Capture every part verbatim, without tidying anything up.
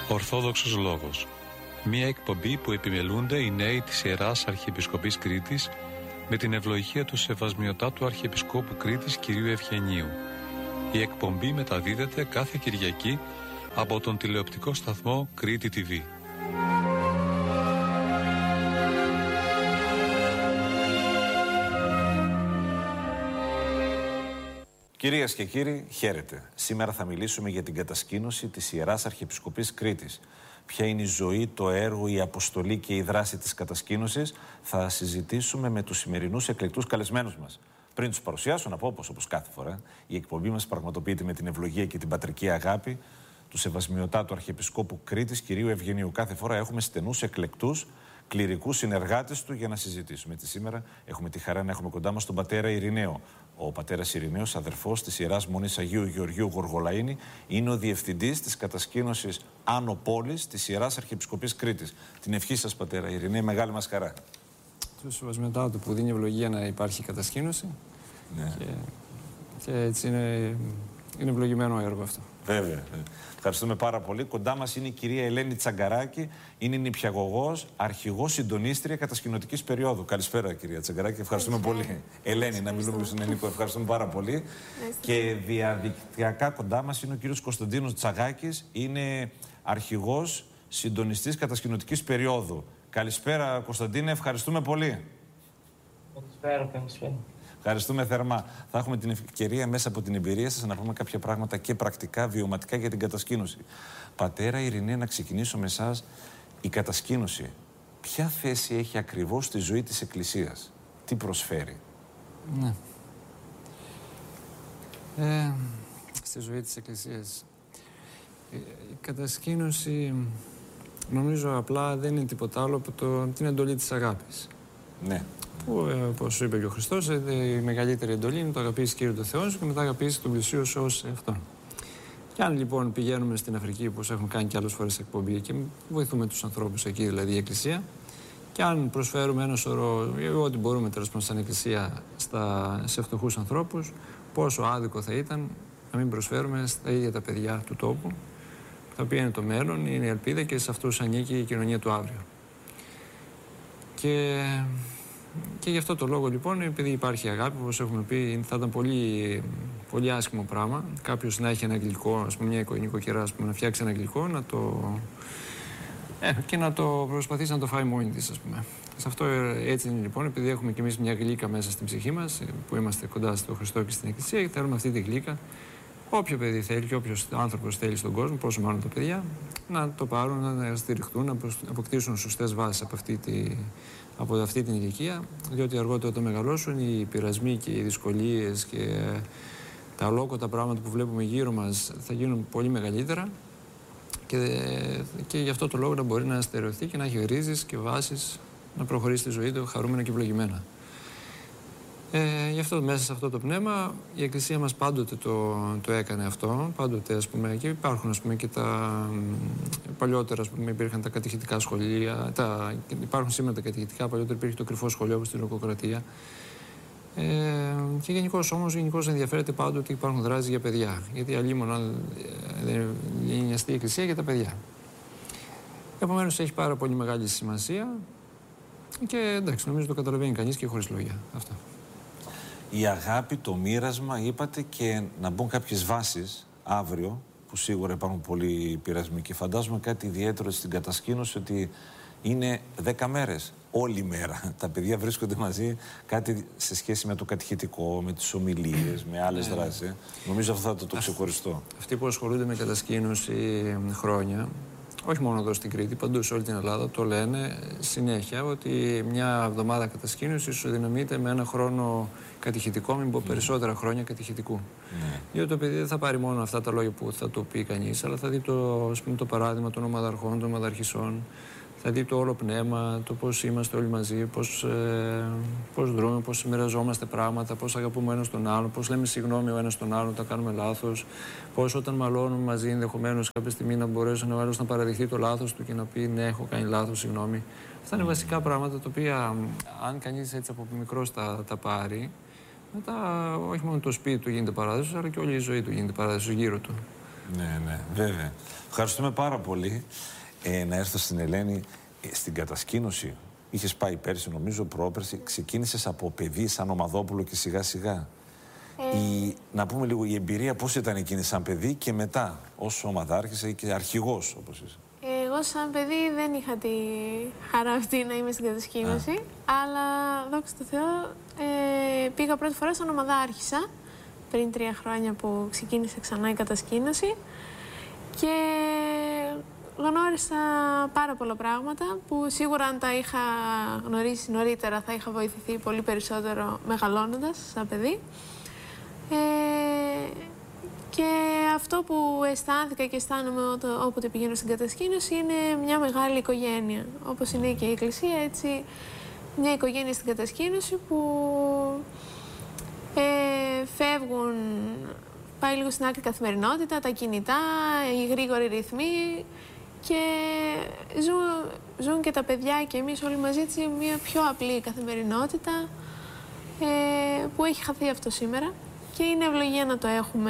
Ορθόδοξος Λόγος. Μία εκπομπή που επιμελούνται οι νέοι της Ιεράς Αρχιεπισκοπής Κρήτης με την ευλογία του Σεβασμιωτάτου Αρχιεπισκόπου Κρήτης κ. Ευγενίου. Η εκπομπή μεταδίδεται κάθε Κυριακή από τον τηλεοπτικό σταθμό Κρήτη τι βι. Κυρίες και κύριοι, χαίρετε. Σήμερα θα μιλήσουμε για την κατασκήνωση της Ιεράς Αρχιεπισκοπής Κρήτης. Ποια είναι η ζωή, το έργο, η αποστολή και η δράση της κατασκήνωσης, θα συζητήσουμε με τους σημερινούς εκλεκτούς καλεσμένους μας. Πριν τους παρουσιάσω, να πω πως όπως κάθε φορά, η εκπομπή μας πραγματοποιείται με την ευλογία και την πατρική αγάπη του Σεβασμιωτάτου Αρχιεπισκόπου Κρήτης κ. Ευγενίου. Κάθε φορά έχουμε στενούς εκλεκτούς κληρικούς συνεργάτες του για να συζητήσουμε. Και σήμερα έχουμε τη χαρά να έχουμε κοντά μας τον πατέρα Ειρηναίο. Ο πατέρας Ειρηναίος, αδερφός της Ιεράς Μονής Αγίου Γεωργίου Γοργολαΐνη, είναι ο διευθυντής της κατασκήνωσης Άνω Πόλης της Ιεράς Αρχιεπισκοπής Κρήτης. Την ευχή σας, πατέρα Ειρηναίο, μεγάλη μας χαρά. Του Σεβασμιωτάτου που δίνει ευλογία να υπάρχει κατασκήνωση. Ναι. Και, και έτσι είναι, είναι ευλογημένο έργο αυτό. Βέβαια. Ευχαριστούμε πάρα πολύ. Κοντά μας είναι η κυρία Ελένη Τσαγκαράκη, είναι νηπιαγωγός, αρχηγός συντονίστρια κατασκηνωτικής περίοδου. Καλησπέρα, κυρία Τσαγκαράκη, ευχαριστούμε πολύ. Ελένη, να μιλούμε στον Ενίκο, ευχαριστούμε πάρα πολύ. Και διαδικτυακά κοντά μας είναι ο κύριος Κωνσταντίνος Τσαγάκης, είναι αρχηγός συντονιστής κατασκηνωτικής περίοδου. Καλησπέρα, Κωνσταντίνε, ευχαριστούμε πολύ. Καλησπέρα, καλησπέρα. Ευχαριστούμε θερμά. Θα έχουμε την ευκαιρία μέσα από την εμπειρία σας να πούμε κάποια πράγματα και πρακτικά, βιωματικά για την κατασκήνωση. Πατέρα Ειρηναία, να ξεκινήσω με εσάς. Η κατασκήνωση, ποια θέση έχει ακριβώς στη ζωή της Εκκλησίας, τι προσφέρει? Ναι. Ε, στη ζωή της Εκκλησίας. Η κατασκήνωση, νομίζω απλά δεν είναι τίποτα άλλο από το, την εντολή της αγάπης. Ναι. Που, όπως είπε και ο Χριστός, η μεγαλύτερη εντολή είναι το αγαπήσεις Κύριο το Θεό σου και μετά αγαπήσεις τον πλησίο σου ως εαυτόν. Και αν λοιπόν πηγαίνουμε στην Αφρική, όπως έχουν κάνει και άλλες φορές εκπομπή, και βοηθούμε τους ανθρώπους εκεί, δηλαδή η Εκκλησία, και αν προσφέρουμε ένα σωρό, ό,τι μπορούμε τέλος πάντων σαν Εκκλησία στα, σε φτωχούς ανθρώπους, πόσο άδικο θα ήταν να μην προσφέρουμε στα ίδια τα παιδιά του τόπου, τα οποία είναι το μέλλον, είναι η ελπίδα και σε αυτούς ανήκει η κοινωνία του αύριο. Και. Και γι' αυτό το λόγο λοιπόν, επειδή υπάρχει αγάπη, όπως έχουμε πει, θα ήταν πολύ, πολύ άσχημο πράγμα κάποιος να έχει ένα γλυκό, ας πούμε, μια νοικοκυρά, ας πούμε, να φτιάξει ένα γλυκό να το... Ε, και να το προσπαθήσει να το φάει μόνη της, ας πούμε. Σε αυτό έτσι είναι λοιπόν, επειδή έχουμε κι εμείς μια γλύκα μέσα στην ψυχή μας, που είμαστε κοντά στο Χριστό και στην Εκκλησία, και θέλουμε αυτή τη γλύκα, όποιο παιδί θέλει και όποιος άνθρωπος θέλει στον κόσμο, πόσο μάλλον τα παιδιά, να το πάρουν, να στηριχτούν, να αποκτήσουν σωστές βάσεις από αυτή τη. από αυτή την ηλικία, διότι αργότερα όταν μεγαλώσουν οι πειρασμοί και οι δυσκολίες και τα αλόκοτα πράγματα που βλέπουμε γύρω μας θα γίνουν πολύ μεγαλύτερα και, και γι' αυτό το λόγο να μπορεί να στερεωθεί και να έχει ρίζες και βάσεις να προχωρήσει τη ζωή του χαρούμενα και ευλογημένα. Ε, γι' αυτό μέσα σε αυτό το πνεύμα η Εκκλησία μας πάντοτε το, το έκανε αυτό, πάντοτε ας πούμε, και υπάρχουν ας πούμε και τα παλιότερα, ας πούμε, υπήρχαν τα κατηχητικά σχολεία, τα, υπάρχουν σήμερα τα κατηχητικά, παλιότερα υπήρχε το κρυφό σχολείο όπως στην Λογοκρατία. Ε, και γενικώς όμως γενικώς ενδιαφέρεται πάντοτε ότι υπάρχουν δράσεις για παιδιά, γιατί αλλήμον δεν είναι νοιαστή η Εκκλησία για τα παιδιά. Επομένως έχει πάρα πολύ μεγάλη σημασία και εντάξει, νομίζω το καταλαβαίνει κανείς και χωρίς λόγια αυτά. Η αγάπη, το μοίρασμα, είπατε, και να μπουν κάποιες βάσεις αύριο, που σίγουρα υπάρχουν πολλοί πειρασμοί, και φαντάζομαι κάτι ιδιαίτερο στην κατασκήνωση, ότι είναι δέκα μέρες, όλη μέρα. Τα παιδιά βρίσκονται μαζί, κάτι σε σχέση με το κατηχητικό, με τις ομιλίες, με άλλες ναι. δράσεις. Νομίζω αυτό θα το, το ξεχωριστώ. Αυτοί που ασχολούνται με κατασκήνωση χρόνια, όχι μόνο εδώ στην Κρήτη, παντού σε όλη την Ελλάδα, το λένε συνέχεια ότι μια εβδομάδα κατασκήνωση ισοδυναμείται με ένα χρόνο κατηχητικό, μην πω περισσότερα χρόνια κατηχητικού. Ναι. Διότι το παιδί δεν θα πάρει μόνο αυτά τα λόγια που θα το πει κανείς, αλλά θα δει το, ας πούμε, το παράδειγμα των ομαδαρχών, των ομαδαρχισών, θα δει το όλο πνεύμα, το πώς είμαστε όλοι μαζί, πώς, ε, πώς δρούμε, πώς μοιραζόμαστε πράγματα, πώς αγαπούμε ο ένας τον άλλον, πώς λέμε συγγνώμη ο ένας τον άλλον όταν κάνουμε λάθος, πώς όταν μαλώνουμε μαζί ενδεχομένως κάποια στιγμή να μπορέσει ο άλλος να παραδειχθεί το λάθος του και να πει ναι, έχω κάνει λάθος, συγγνώμη. Αυτά είναι βασικά πράγματα τα οποία, αν κανείς έτσι από μικρός τα, τα πάρει, μετά όχι μόνο το σπίτι του γίνεται παράδεισος, αλλά και όλη η ζωή του γίνεται παράδεισος γύρω του. Ναι, ναι, βέβαια. Ευχαριστούμε πάρα πολύ. Ε, να έρθω στην Ελένη. Ε, στην κατασκήνωση, είχες πάει πέρσι, νομίζω, πρόπερσι, ξεκίνησες από παιδί σαν Ομαδόπουλο και σιγά σιγά. Ε... Η, να πούμε λίγο, η εμπειρία πώς ήταν εκείνη σαν παιδί και μετά, ως ομαδάρχησα και αρχηγός, όπως είσαι. Εγώ σαν παιδί δεν είχα τη χαρά αυτή να είμαι στην κατασκήνωση, Α. αλλά δόξα τω Θεώ ε, πήγα πρώτη φορά σαν ομαδάρχησα πριν τρία χρόνια που ξεκίνησε ξανά η κατασκήνωση και γνώρισα πάρα πολλά πράγματα που σίγουρα αν τα είχα γνωρίσει νωρίτερα θα είχα βοηθηθεί πολύ περισσότερο μεγαλώνοντας σαν παιδί. Ε, και αυτό που αισθάνθηκα και αισθάνομαι όποτε πηγαίνω στην κατασκήνωση είναι μια μεγάλη οικογένεια. Όπως είναι και η Εκκλησία, έτσι μια οικογένεια στην κατασκήνωση που ε, φεύγουν, πάει λίγο στην άκρη καθημερινότητα, τα κινητά, οι γρήγοροι ρυθμοί και ζουν, ζουν και τα παιδιά και εμείς όλοι μαζί έτσι μια πιο απλή καθημερινότητα ε, που έχει χαθεί αυτό σήμερα και είναι ευλογία να το έχουμε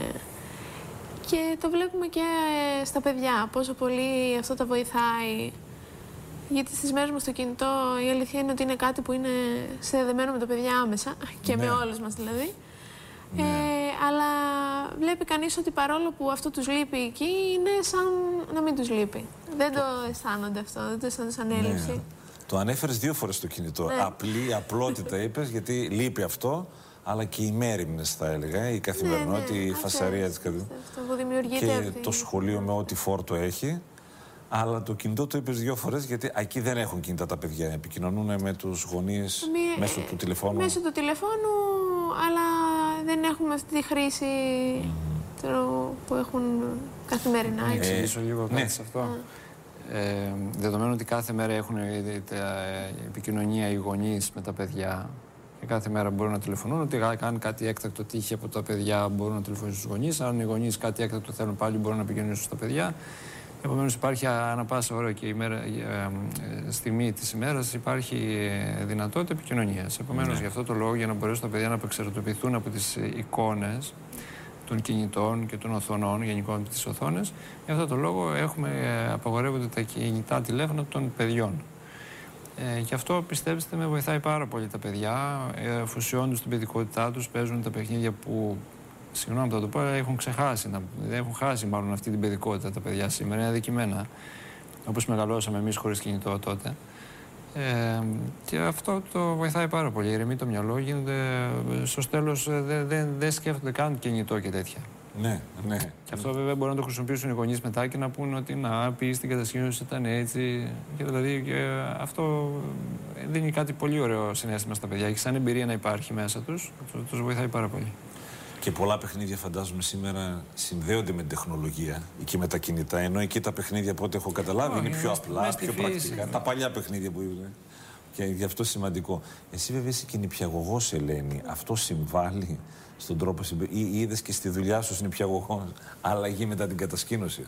και το βλέπουμε και στα παιδιά πόσο πολύ αυτό τα βοηθάει, γιατί στις μέρες μας το κινητό η αλήθεια είναι ότι είναι κάτι που είναι συνδεδεμένο με τα παιδιά άμεσα και ναι. με όλους μας δηλαδή. Ναι. Ε, αλλά βλέπει κανείς ότι παρόλο που αυτό τους λείπει εκεί, είναι σαν να μην τους λείπει. Δεν το, το αισθάνονται αυτό, δεν το αισθάνονται σαν έλλειψη. Ναι. Το ανέφερες δύο φορές το κινητό. Ναι. Απλή, απλότητα είπες, γιατί λείπει αυτό, αλλά και οι μέριμνες θα έλεγα, η καθημερινότητα, ναι, ναι. η φασαρία της καθημερινότητας. Και αυτή. Το σχολείο με ό,τι φόρτο έχει. Αλλά το κινητό το είπες δύο φορές, γιατί εκεί δεν έχουν κινητά τα παιδιά. Επικοινωνούν με τους γονείς Μη, μέσω του τηλεφώνου. Μέσω του τηλεφώνου, αλλά δεν έχουμε αυτή τη χρήση mm. που έχουν καθημερινά. Να εξηγήσω λίγο κάτι ναι. σε αυτό. Mm. Ε, δεδομένου ότι κάθε μέρα έχουν επικοινωνία οι γονείς με τα παιδιά και κάθε μέρα μπορούν να τηλεφωνούν, ότι αν κάτι έκτακτο τύχει από τα παιδιά μπορούν να τηλεφωνήσουν στους γονείς, αν οι γονείς κάτι έκτακτο θέλουν πάλι μπορούν να επικοινωνήσουν στα παιδιά. Επομένως υπάρχει ανά πάσα ώρα και η μέρα, ε, ε, στιγμή της ημέρας υπάρχει ε, δυνατότητα επικοινωνίας. Επομένως, ναι. γι' αυτό το λόγο, για να μπορέσουν τα παιδιά να απεξαρτοποιηθούν από τις εικόνες των κινητών και των οθονών, γενικότερα από τις οθόνες, γι' αυτό το λόγο έχουμε, ε, απαγορεύονται τα κινητά τηλέφωνα των παιδιών. Ε, και αυτό, πιστέψτε με, βοηθάει πάρα πολύ τα παιδιά, ε, αφοσιώνουν στην παιδικότητά τους, παίζουν τα παιχνίδια που, συγγνώμη θα το πω, έχουν ξεχάσει, να, έχουν χάσει μάλλον αυτή την παιδικότητα τα παιδιά σήμερα, είναι αδικημένα, όπως μεγαλώσαμε εμείς χωρίς κινητό τότε. Ε, και αυτό το βοηθάει πάρα πολύ, ηρεμεί το μυαλό, γίνεται, στο τέλος δεν δε, δε σκέφτονται καν κινητό και τέτοια. Ναι, ναι. Και αυτό βέβαια μπορεί να το χρησιμοποιήσουν οι γονείς μετά και να πούνε ότι να πει στην κατασκήνωση ήταν έτσι. Και δηλαδή και αυτό δίνει κάτι πολύ ωραίο συναίσθημα στα παιδιά και σαν εμπειρία να υπάρχει μέσα τους, τους βοηθάει πάρα πολύ. Και πολλά παιχνίδια φαντάζομαι σήμερα συνδέονται με την τεχνολογία και με τα κινητά. Ενώ εκεί τα παιχνίδια από ό,τι έχω καταλάβει oh, είναι πιο απλά, πιο πρακτικά. Τα παλιά παιχνίδια που είναι. Και γι' αυτό σημαντικό. Εσύ βέβαια είσαι και νηπιαγωγός, Ελένη. Αυτό συμβάλλει στον τρόπο συμπεριφοράς. Ή είδες και στη δουλειά σου νηπιαγωγός αλλαγή μετά την κατασκήνωση?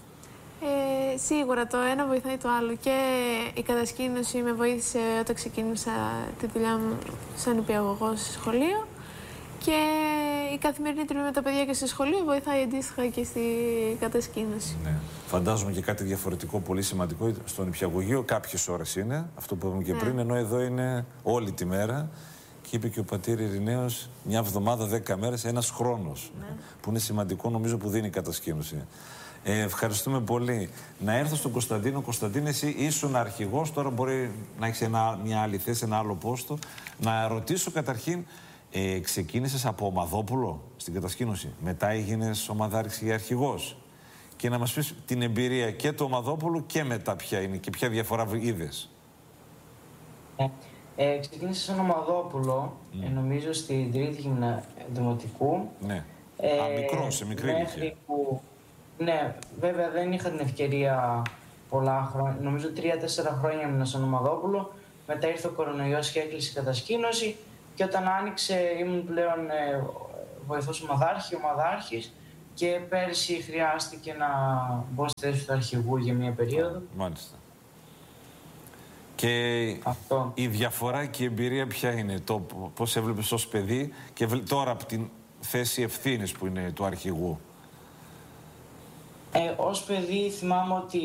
Ε, σίγουρα το ένα βοηθάει το άλλο. Και η κατασκήνωση με βοήθησε όταν ξεκίνησα τη δουλειά μου σαν νηπιαγωγός στο σχολείο. Και η καθημερινή τριβή με τα παιδιά και στο σχολείο βοηθάει αντίστοιχα και στη κατασκήνωση. Ναι. Φαντάζομαι και κάτι διαφορετικό, πολύ σημαντικό. Στο νηπιαγωγείο κάποιες ώρες είναι, αυτό που είπαμε και ναι. πριν, ενώ εδώ είναι όλη τη μέρα. Και είπε και ο πατήρ Ειρηναίος, μια εβδομάδα, δέκα μέρες, ένας χρόνος. Ναι. Που είναι σημαντικό, νομίζω, που δίνει η κατασκήνωση. Ε, ευχαριστούμε πολύ. Να έρθω στον Κωνσταντίνο. Κωνσταντίνε, εσύ ήσουν αρχηγός, τώρα μπορεί να έχεις μια άλλη θέση, ένα άλλο πόστο. Να ρωτήσω καταρχήν. Ε, ξεκίνησες από Ομαδόπουλο στην κατασκήνωση, μετά έγινες ομαδάρχης ή αρχηγός. Και να μας πεις την εμπειρία και του Ομαδόπουλου και μετά ποια είναι και ποια διαφορά είδες. Ε, ε, ξεκίνησα σαν Ομαδόπουλο, mm. ε, νομίζω στην τρίτη γυμνα... δημοτικού. Ναι, ε, Α, μικρό, σε μικρή ηλικία. Που... Ναι, βέβαια δεν είχα την ευκαιρία πολλά χρόνια, νομίζω τρία-τέσσερα χρόνια ήμουν σαν Ομαδόπουλο. Μετά ήρθε ο κορονοϊός και έκλεισε η κατασκήνωση. Και όταν άνοιξε ήμουν πλέον ε, βοηθός ομαδάρχη, ομαδάρχης και πέρσι χρειάστηκε να μπω στη θέση του αρχηγού για μία περίοδο. Μάλιστα. Και αυτό. Η διαφορά και η εμπειρία ποια είναι, το πώς έβλεπες ως παιδί και τώρα από την θέση ευθύνης που είναι του αρχηγού? Ε, ως παιδί θυμάμαι ότι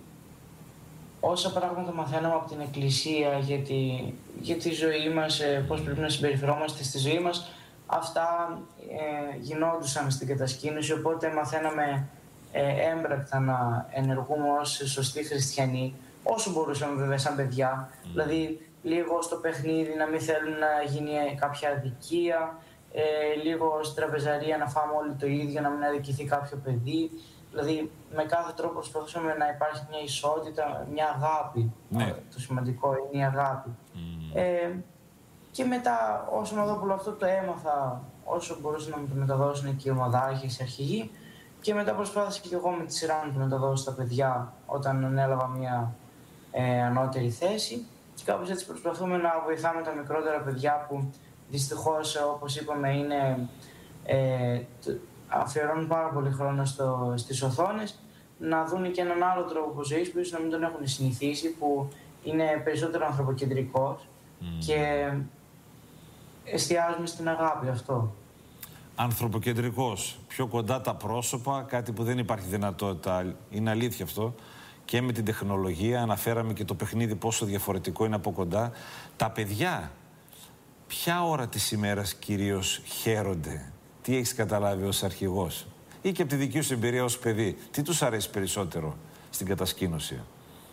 όσα πράγματα μαθαίναμε από την Εκκλησία για τη, για τη ζωή μας, ε, πώς πρέπει να συμπεριφερόμαστε στη ζωή μας, αυτά ε, γινόντουσαν στην κατασκήνωση, οπότε μαθαίναμε ε, έμπρακτα να ενεργούμε ως σωστοί χριστιανοί, όσο μπορούσαμε βέβαια σαν παιδιά. Mm. Δηλαδή, λίγο στο παιχνίδι να μην θέλουν να γίνει κάποια αδικία, ε, λίγο στην τραπεζαρία να φάμε όλοι το ίδιο, να μην αδικηθεί κάποιο παιδί. Δηλαδή, με κάθε τρόπο προσπαθούσαμε να υπάρχει μια ισότητα, μια αγάπη. Ναι. Το σημαντικό είναι η αγάπη. Mm. Ε, και μετά, όσο Νοδόπουλο αυτό το έμαθα, όσο μπορούσαν να μου το μεταδώσουν και οι ομαδάρχες, οι αρχηγοί, και μετά προσπάθησα και εγώ με τη σειρά να το μεταδώσω στα παιδιά όταν ανέλαβα μια ε, ανώτερη θέση. Και κάπως έτσι προσπαθούμε να βοηθάμε τα μικρότερα παιδιά που δυστυχώς, όπως είπαμε, είναι, ε, αφιερώνουν πάρα πολύ χρόνο στο, στις οθόνες, να δουν και έναν άλλο τρόπο ζωής που ίσως να μην τον έχουν συνηθίσει, που είναι περισσότερο ανθρωποκεντρικός mm. και εστιάζουμε στην αγάπη αυτό. Ανθρωποκεντρικός, πιο κοντά τα πρόσωπα, κάτι που δεν υπάρχει δυνατότητα, είναι αλήθεια αυτό. Και με την τεχνολογία, αναφέραμε και το παιχνίδι πόσο διαφορετικό είναι από κοντά. Τα παιδιά, ποια ώρα της ημέρας κυρίως χαίρονται, τι έχεις καταλάβει ως αρχηγός ή και από τη δική σου εμπειρία ως παιδί, τι τους αρέσει περισσότερο στην κατασκήνωση?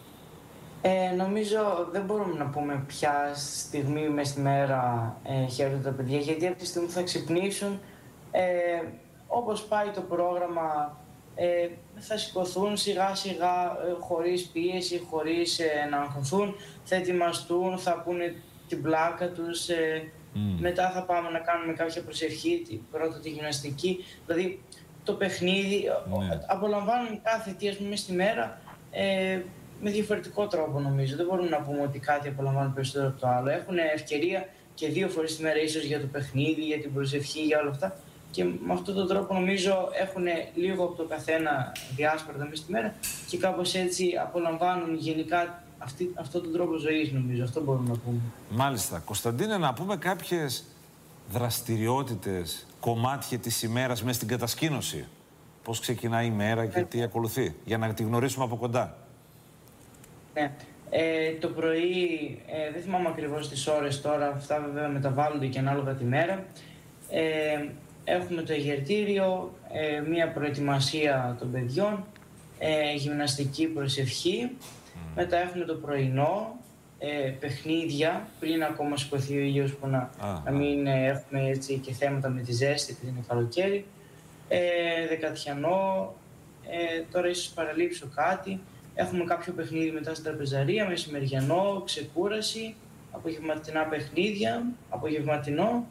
Ε, νομίζω δεν μπορούμε να πούμε ποια στιγμή μες στη μέρα ε, χαίρονται τα παιδιά, γιατί από τη στιγμή που θα ξυπνήσουν, ε, όπως πάει το πρόγραμμα, ε, θα σηκωθούν σιγά σιγά ε, χωρίς πίεση, χωρίς ε, να αγχωθούν, θα ετοιμαστούν, θα πούνε την πλάκα τους, ε, mm. μετά θα πάμε να κάνουμε κάποια προσευχή, πρώτα τη γυμναστική, δηλαδή το παιχνίδι, mm. απολαμβάνουν κάθε τι, ας πούμε, στη μέρα, ε, με διαφορετικό τρόπο νομίζω. Δεν μπορούμε να πούμε ότι κάτι απολαμβάνουν περισσότερο από το άλλο. Έχουν ευκαιρία και δύο φορές τη μέρα ίσως για το παιχνίδι, για την προσευχή, για όλα αυτά. Και με αυτόν τον τρόπο νομίζω έχουν λίγο από το καθένα διάσπαρτα μέσα στη μέρα και κάπως έτσι απολαμβάνουν γενικά αυτή, αυτόν τον τρόπο ζωής, νομίζω. Αυτό μπορούμε να πούμε. Μάλιστα. Κωνσταντίνε, να πούμε κάποιες δραστηριότητες, κομμάτια της ημέρας μέσα στην κατασκήνωση. Πώς ξεκινάει η μέρα και τι ακολουθεί, για να τη γνωρίσουμε από κοντά. Ναι. Ε, το πρωί, ε, δεν θυμάμαι ακριβώς τις ώρες τώρα, αυτά βέβαια μεταβάλλονται και ανάλογα τη μέρα. Ε, έχουμε το εγερτήριο, ε, μία προετοιμασία των παιδιών, ε, γυμναστική προσευχή. Mm. Μετά έχουμε το πρωινό, ε, παιχνίδια, πριν ακόμα σηκωθεί ο ήλιος, που να, ah, να μην ε, έχουμε έτσι και θέματα με τη ζέστη, επειδή είναι καλοκαίρι. Ε, δεκατιανό, ε, τώρα ίσως παραλείψω κάτι. Έχουμε κάποιο παιχνίδι μετά στην τραπεζαρία, μεσημεριανό, ξεκούραση, απογευματινά παιχνίδια, απογευματινό.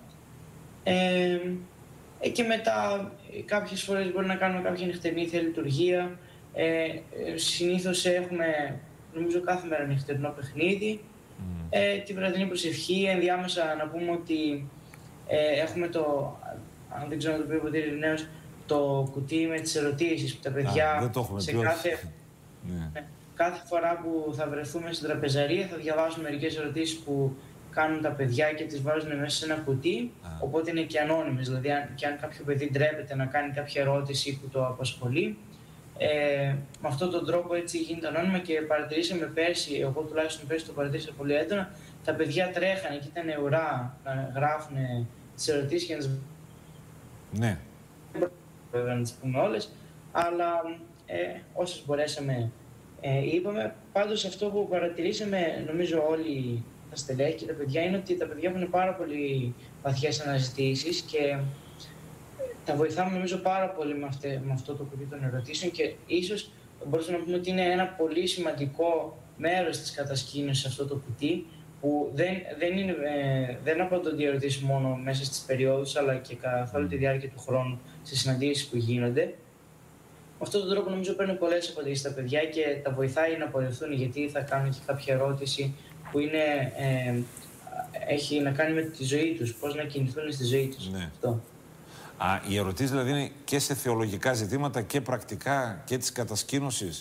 Ε, ε, και μετά κάποιες φορές μπορεί να κάνουμε κάποια νυχτερινή λειτουργία. Ε, συνήθως έχουμε, νομίζω, κάθε μέρα νυχτερινό παιχνίδι. Mm. Ε, τη βραδινή προσευχή, ενδιάμεσα να πούμε ότι ε, έχουμε το, αν δεν ξέρω να το πει ποτέ Ειρηναίος, το κουτί με τις ερωτήσεις που τα παιδιά Α, το σε κάθε... Ναι. Κάθε φορά που θα βρεθούμε στην τραπεζαρία θα διαβάσουν μερικές ερωτήσεις που κάνουν τα παιδιά και τις βάζουν μέσα σε ένα κουτί, Α. οπότε είναι και ανώνυμες, δηλαδή αν, και αν κάποιο παιδί ντρέπεται να κάνει κάποια ερώτηση που το απασχολεί, ε, με αυτόν τον τρόπο έτσι γίνεται ανώνυμα. Και παρατηρήσαμε πέρσι, εγώ τουλάχιστον πέρσι το παρατηρήσα πολύ έντονα, τα παιδιά τρέχανε και ήταν ουρά να γράφουν τις ερωτήσεις και να τις... Ναι. Βέβαια να τις πούμε όλες, αλλά ε, όσες μπορέσαμε ε, είπαμε. Πάντως αυτό που παρατηρήσαμε, νομίζω όλοι τα στελέχη και τα παιδιά, είναι ότι τα παιδιά έχουν πάρα πολύ βαθιές αναζητήσεις και τα βοηθάμε νομίζω πάρα πολύ με, αυτε, με αυτό το κουτί των ερωτήσεων και ίσως μπορούμε να πούμε ότι είναι ένα πολύ σημαντικό μέρος της κατασκήνωσης αυτό το κουτί, που δεν, δεν, είναι, ε, δεν απαντώνται οι ερωτήσεις μόνο μέσα στις περιόδους, αλλά και καθ' όλη τη διάρκεια του χρόνου στις συναντήσεις που γίνονται. Με αυτόν τον τρόπο νομίζω παίρνουν πολλές απαντήσεις στα παιδιά και τα βοηθάει να πορευθούν, γιατί θα κάνουν και κάποια ερώτηση που είναι, ε, έχει να κάνει με τη ζωή τους, πώς να κινηθούν στη ζωή τους. Ναι. Αυτό. Α, οι ερωτήσεις δηλαδή είναι και σε θεολογικά ζητήματα και πρακτικά και της κατασκήνωσης.